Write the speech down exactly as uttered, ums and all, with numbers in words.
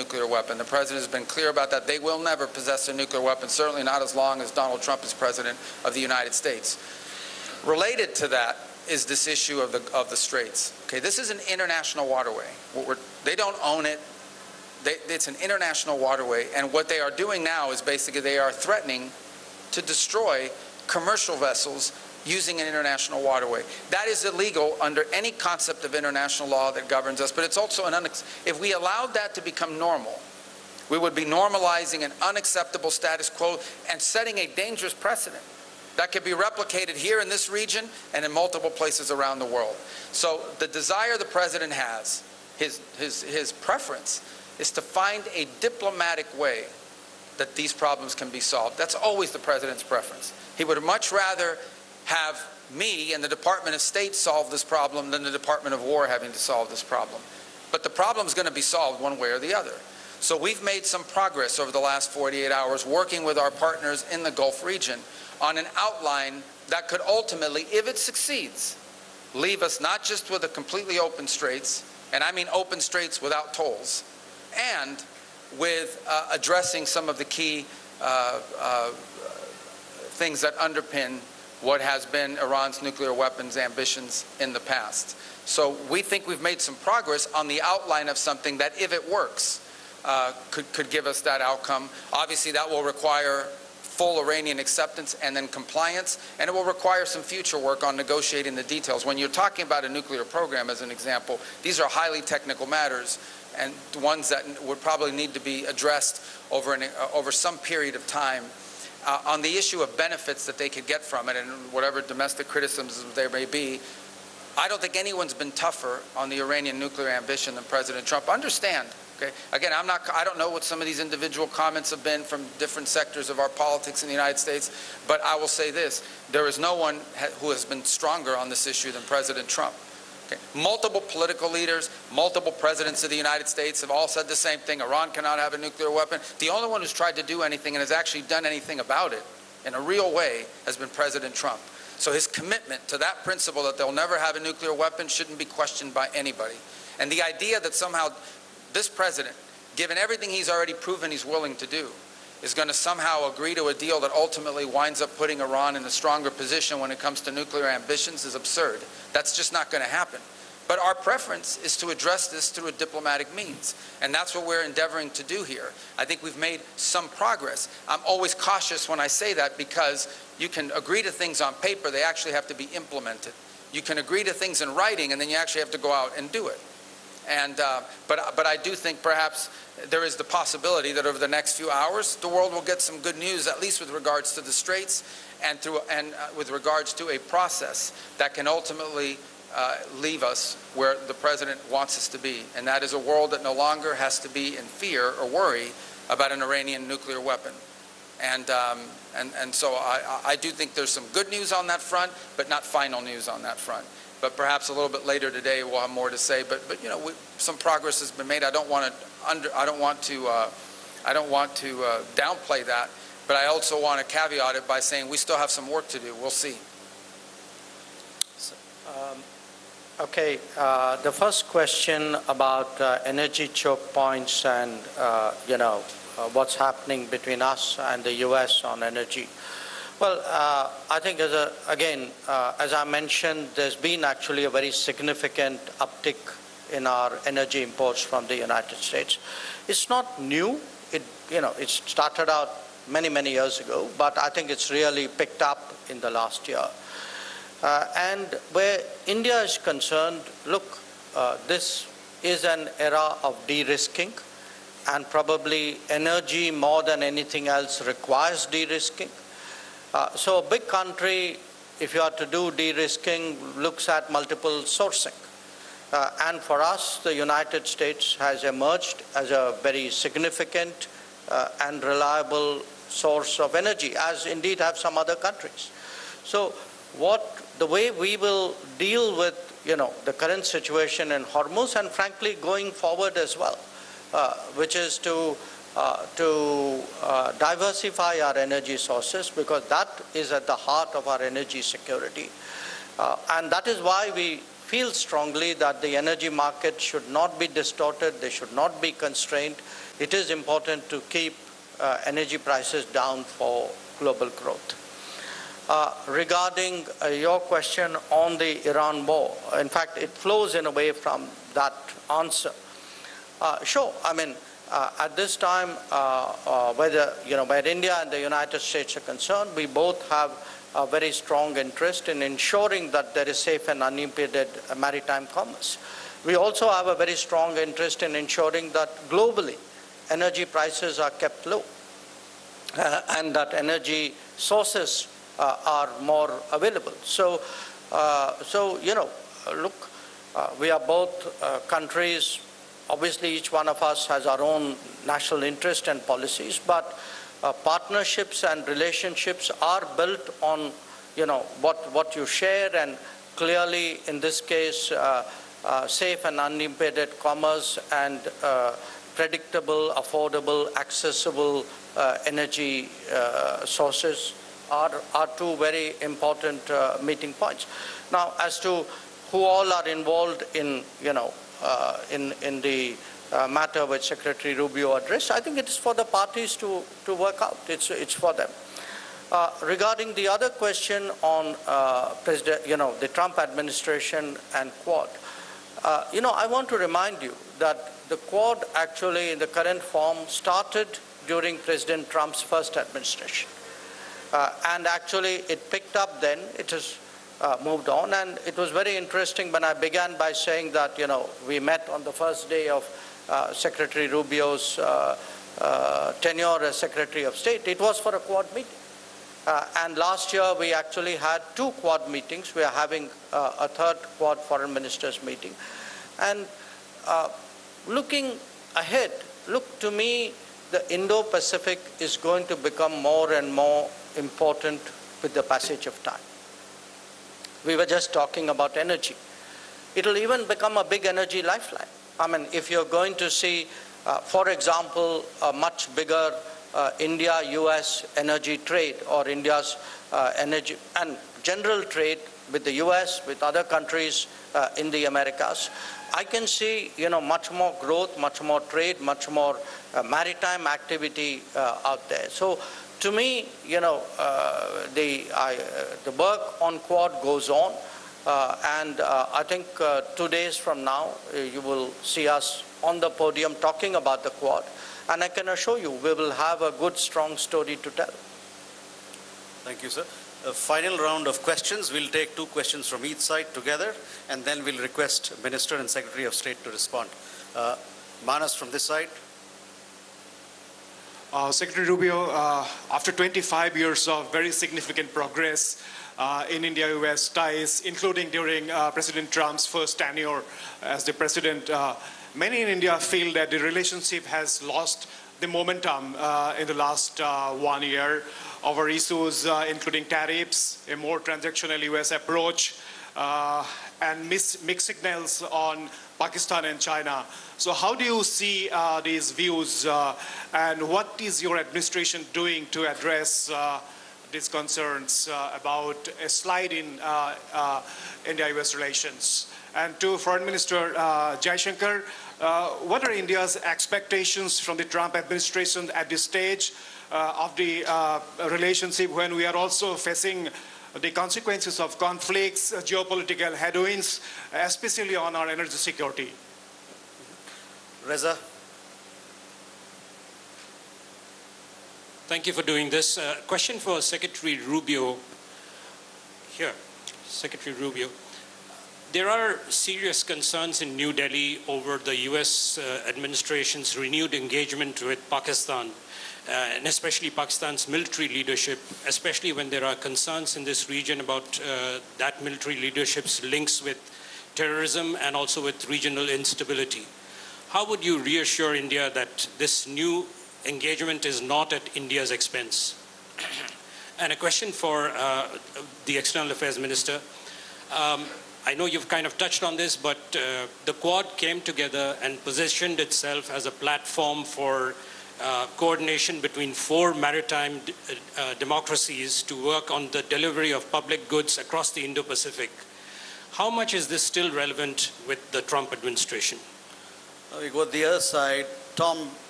nuclear weapon. The President has been clear about that. They will never possess a nuclear weapon, certainly not as long as Donald Trump is President of the United States. Related to that is this issue of the, of the Straits. Okay, this is an international waterway. What we're, they don't own it. They, it's an international waterway, and what they are doing now is basically they are threatening to destroy commercial vessels using an international waterway. That is illegal under any concept of international law that governs us, but it's also an unex- if we allowed that to become normal, we would be normalizing an unacceptable status quo and setting a dangerous precedent that could be replicated here in this region and in multiple places around the world. So the desire the President has, his, his, his preference, is to find a diplomatic way that these problems can be solved. That's always the President's preference. He would much rather have me and the Department of State solve this problem than the Department of War having to solve this problem. But the problem is going to be solved one way or the other. So we've made some progress over the last forty-eight hours working with our partners in the Gulf region on an outline that could ultimately, if it succeeds, leave us not just with a completely open straits, and I mean open straits without tolls, and with uh, addressing some of the key uh, uh, things that underpin what has been Iran's nuclear weapons ambitions in the past. So we think we've made some progress on the outline of something that, if it works, uh, could, could give us that outcome. Obviously, that will require full Iranian acceptance and then compliance, and it will require some future work on negotiating the details. When you're talking about a nuclear program, as an example, these are highly technical matters, and ones that would probably need to be addressed over, an, uh, over some period of time. Uh, on the issue of benefits that they could get from it and whatever domestic criticisms there may be, I don't think anyone's been tougher on the Iranian nuclear ambition than President Trump. Understand, okay? Again, I'm not, I don't know what some of these individual comments have been from different sectors of our politics in the United States, but I will say this, there is no one ha who has been stronger on this issue than President Trump. Okay. Multiple political leaders, multiple presidents of the United States have all said the same thing. Iran cannot have a nuclear weapon. The only one who's tried to do anything and has actually done anything about it in a real way has been President Trump. So his commitment to that principle that they'll never have a nuclear weapon shouldn't be questioned by anybody. And the idea that somehow this president, given everything he's already proven he's willing to do, is going to somehow agree to a deal that ultimately winds up putting Iran in a stronger position when it comes to nuclear ambitions is absurd. That's just not going to happen. But our preference is to address this through a diplomatic means, and that's what we're endeavoring to do here. I think we've made some progress. I'm always cautious when I say that because you can agree to things on paper, they actually have to be implemented. You can agree to things in writing, and then you actually have to go out and do it. And, uh, but, but I do think perhaps there is the possibility that over the next few hours, the world will get some good news, at least with regards to the Straits and, through, and uh, with regards to a process that can ultimately uh, leave us where the President wants us to be. And that is a world that no longer has to be in fear or worry about an Iranian nuclear weapon. And, um, and, and so I, I do think there's some good news on that front, but not final news on that front. But perhaps a little bit later today we'll have more to say. But, but you know, we, some progress has been made. I don't want to under, I don't want to, uh, I don't want to uh, downplay that. But I also want to caveat it by saying we still have some work to do. We'll see. So, um, okay. Uh, the first question about uh, energy choke points and uh, you know uh, what's happening between us and the U S on energy. Well, uh, I think, as a, again, uh, as I mentioned, there's been actually a very significant uptick in our energy imports from the United States. It's not new. It, you know, it started out many, many years ago, but I think it's really picked up in the last year. Uh, and where India is concerned, look, uh, this is an era of de-risking, and probably energy more than anything else requires de-risking. Uh, so a big country, if you are to do de-risking, looks at multiple sourcing. Uh, and for us, the United States has emerged as a very significant uh, and reliable source of energy, as indeed have some other countries. So what the way we will deal with, you know, the current situation in Hormuz, and frankly going forward as well, uh, which is to Uh, to uh, diversify our energy sources, because that is at the heart of our energy security. Uh, and that is why we feel strongly that the energy market should not be distorted, they should not be constrained. It is important to keep uh, energy prices down for global growth. Uh, regarding uh, your question on the Iran war, in fact, it flows in a way from that answer. Uh, sure, I mean, uh, at this time, uh, uh, whether, you know, where India and the United States are concerned, we both have a very strong interest in ensuring that there is safe and unimpeded maritime commerce. We also have a very strong interest in ensuring that globally energy prices are kept low uh, and that energy sources uh, are more available. So, uh, so you know, look, uh, we are both uh, countries. Obviously, each one of us has our own national interest and policies, but uh, partnerships and relationships are built on, you know, what, what you share, and clearly, in this case, uh, uh, safe and unimpeded commerce and uh, predictable, affordable, accessible uh, energy uh, sources are, are two very important uh, meeting points. Now, as to who all are involved in, you know, uh, in, in the uh, matter which Secretary Rubio addressed, I think it is for the parties to, to work out. It's, it's for them. Uh, regarding the other question on uh, President, you know, the Trump administration and Quad, uh, you know, I want to remind you that the Quad actually in the current form started during President Trump's first administration. Uh, and actually it picked up then, it has uh, moved on, and it was very interesting when I began by saying that, you know, we met on the first day of uh, Secretary Rubio's uh, uh, tenure as Secretary of State. It was for a Quad meeting. Uh, and last year we actually had two Quad meetings. We are having uh, a third Quad foreign ministers meeting. And uh, looking ahead, look, to me, the Indo-Pacific is going to become more and more important with the passage of time. We were just talking about energy. It will even become a big energy lifeline. I mean, if you're going to see, uh, for example, a much bigger uh, India-U S energy trade, or India's uh, energy and general trade with the U S, with other countries uh, in the Americas, I can see, you know, much more growth, much more trade, much more uh, maritime activity uh, out there. So, to me, you know, uh, the, I, uh, the work on Quad goes on, uh, and uh, I think uh, two days from now, uh, you will see us on the podium talking about the Quad, and I can assure you we will have a good, strong story to tell. Thank you, sir. A final round of questions. We'll take two questions from each side together, and then we'll request Minister and Secretary of State to respond. Uh, Manas from this side. Uh, Secretary Rubio, uh, after twenty-five years of very significant progress uh, in India-U S ties, including during uh, President Trump's first tenure as the president, uh, many in India feel that the relationship has lost the momentum uh, in the last uh, one year over issues uh, including tariffs, a more transactional U S approach, uh, and mixed signals on Pakistan and China. So how do you see uh, these views, uh, and what is your administration doing to address uh, these concerns uh, about a slide in uh, uh, India-U S relations? And to Foreign Minister uh, Jaishankar, uh, what are India's expectations from the Trump administration at this stage uh, of the uh, relationship, when we are also facing the consequences of conflicts, uh, geopolitical headwinds, especially on our energy security? Reza. Thank you for doing this. Uh, question for Secretary Rubio. Here, Secretary Rubio. There are serious concerns in New Delhi over the U S uh, administration's renewed engagement with Pakistan, uh, and especially Pakistan's military leadership, especially when there are concerns in this region about uh, that military leadership's links with terrorism and also with regional instability. How would you reassure India that this new engagement is not at India's expense? And a question for uh, the External Affairs Minister. Um, I know you've kind of touched on this, but uh, the Quad came together and positioned itself as a platform for uh, coordination between four maritime d uh, democracies to work on the delivery of public goods across the Indo-Pacific. How much is this still relevant with the Trump administration? Uh, We go to the other side. Tom